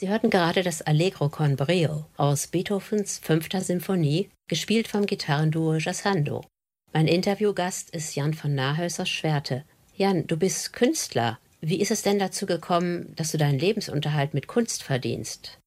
Sie hörten gerade das Allegro con brio aus Beethovens 5. Symphonie, gespielt vom Gitarrenduo Jassando. Mein Interviewgast ist Jan von Naghös-Schwerte. Jan, du bist Künstler. Wie ist es denn dazu gekommen, dass du deinen Lebensunterhalt mit Kunst verdienst?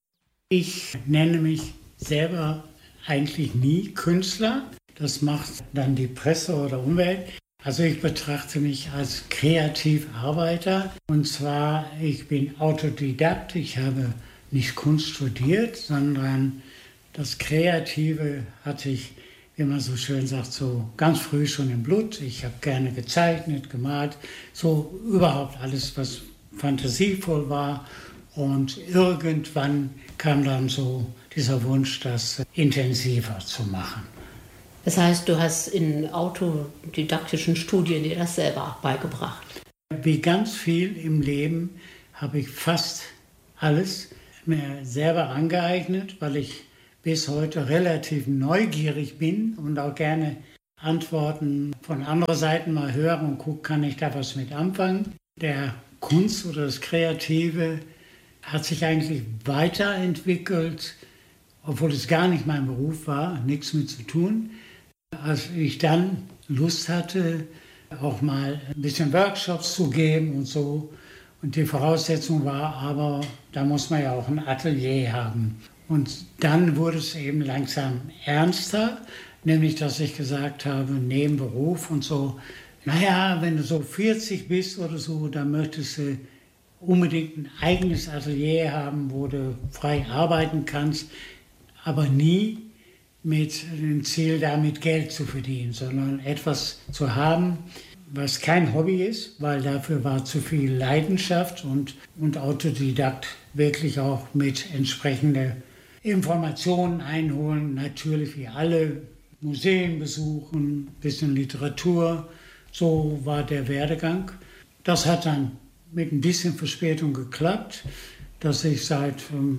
Ich nenne mich selber eigentlich nie Künstler. Das macht dann die Presse oder Umwelt. Also ich betrachte mich als Kreativarbeiter. Und zwar, ich bin Autodidakt. Ich habe nicht Kunst studiert, sondern das Kreative hatte ich, wie man so schön sagt, so ganz früh schon im Blut. Ich habe gerne gezeichnet, gemalt, so überhaupt alles, was fantasievoll war. Und irgendwann kam dann so dieser Wunsch, das intensiver zu machen. Das heißt, du hast in autodidaktischen Studien dir das selber beigebracht? Wie ganz viel im Leben habe ich fast alles mir selber angeeignet, weil ich bis heute relativ neugierig bin und auch gerne Antworten von anderen Seiten mal höre und gucke, kann ich da was mit anfangen. Der Kunst oder das Kreative hat sich eigentlich weiterentwickelt, obwohl es gar nicht mein Beruf war, nichts mit zu tun. Als ich dann Lust hatte, auch mal ein bisschen Workshops zu geben und so. Und die Voraussetzung war aber, da muss man ja auch ein Atelier haben. Und dann wurde es eben langsam ernster, nämlich dass ich gesagt habe, neben Beruf und so, naja, wenn du so 40 bist oder so, dann möchtest du unbedingt ein eigenes Atelier haben, wo du frei arbeiten kannst, aber nie mit dem Ziel, damit Geld zu verdienen, sondern etwas zu haben, was kein Hobby ist, weil dafür war zu viel Leidenschaft und Autodidakt wirklich auch mit entsprechenden Informationen einholen, natürlich wie alle, Museen besuchen, bisschen Literatur, so war der Werdegang. Das hat dann mit ein bisschen Verspätung geklappt, dass ich seit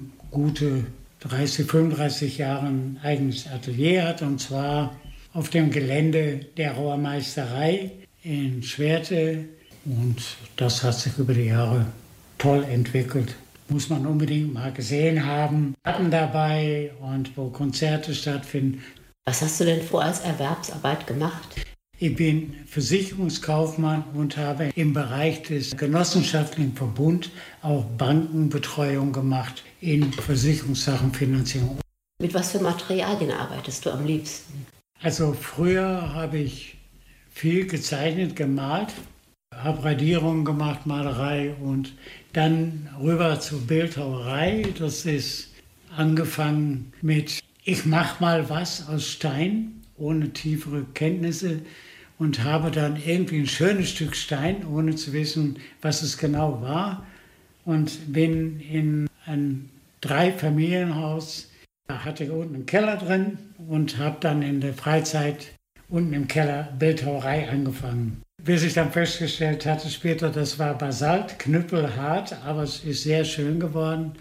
gute 30, 35 Jahren ein eigenes Atelier hatte, und zwar auf dem Gelände der Rauermeisterei in Schwerte. Und das hat sich über die Jahre toll entwickelt. Muss man unbedingt mal gesehen haben. Hatten dabei und wo Konzerte stattfinden. Was hast du denn vor als Erwerbsarbeit gemacht? Ich bin Versicherungskaufmann und habe im Bereich des genossenschaftlichen Verbunds auch Bankenbetreuung gemacht in Versicherungssachen, Finanzierung. Mit was für Materialien arbeitest du am liebsten? Also früher habe ich viel gezeichnet, gemalt, habe Radierungen gemacht, Malerei und dann rüber zur Bildhauerei. Das ist angefangen mit, ich mache mal was aus Stein, ohne tiefere Kenntnisse. Und habe dann irgendwie ein schönes Stück Stein, ohne zu wissen, was es genau war. Und bin in ein 3-Familienhaus, da hatte ich unten einen Keller drin und habe dann in der Freizeit unten im Keller Bildhauerei angefangen. Bis ich dann festgestellt hatte später, das war Basalt, knüppelhart, aber es ist sehr schön geworden.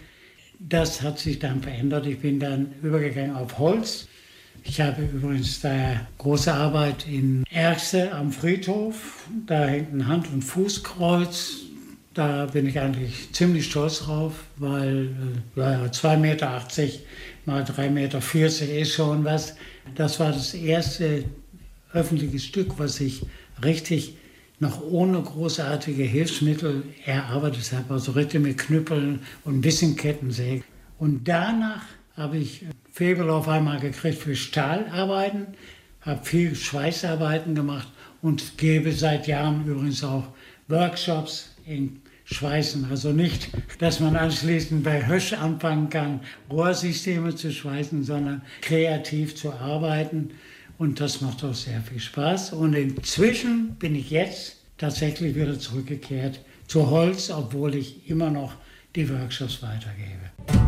Das hat sich dann verändert. Ich bin dann übergegangen auf Holz. Ich habe übrigens da große Arbeit in Erxe am Friedhof. Da hängt ein Hand- und Fußkreuz. Da bin ich eigentlich ziemlich stolz drauf, weil 2,80 Meter mal 3,40 Meter ist schon was. Das war das erste öffentliche Stück, was ich richtig noch ohne großartige Hilfsmittel erarbeitet habe. Also richtig mit Knüppeln und ein bisschen Kettensäge. Und danach habe ich Faible auf einmal gekriegt für Stahlarbeiten, habe viel Schweißarbeiten gemacht und gebe seit Jahren übrigens auch Workshops in Schweißen. Also nicht, dass man anschließend bei Hösch anfangen kann, Rohrsysteme zu schweißen, sondern kreativ zu arbeiten. Und das macht auch sehr viel Spaß. Und inzwischen bin ich jetzt tatsächlich wieder zurückgekehrt zu Holz, obwohl ich immer noch die Workshops weitergebe.